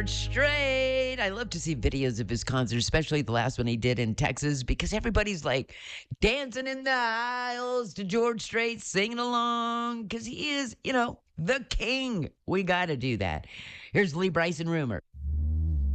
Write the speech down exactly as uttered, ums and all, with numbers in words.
George Strait. I love to see videos of his concerts, especially the last one he did in Texas, because everybody's like dancing in the aisles to George Strait, singing along, because he is, you know, the king. We got to do that. Here's Lee Bryson Rumor.